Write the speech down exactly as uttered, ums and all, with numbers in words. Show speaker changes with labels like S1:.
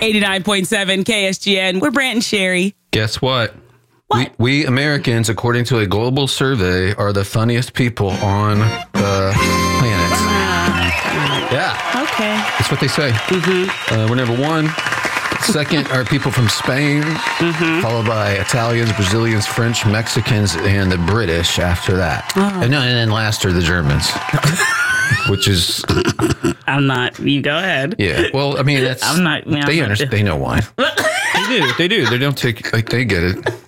S1: eighty-nine point seven K S G N. We're Brant and Sherry.
S2: Guess what?
S1: What?
S2: We, we Americans, according to a global survey, are the funniest people on the planet.
S1: Uh,
S2: Yeah.
S1: okay.
S2: That's what they say. Mm-hmm. Uh, we're number one. Second are people from Spain, mm-hmm. followed by Italians, Brazilians, French, Mexicans, and the British after that.
S1: Oh.
S2: And, no, and then last are the Germans, which is...
S1: I'm not. You go ahead.
S2: Yeah. Well, I mean, that's...
S1: I'm not. I mean,
S2: they
S1: I'm
S2: understand.
S1: Not,
S2: they know why. They do. They do. They don't take... Like, they get it.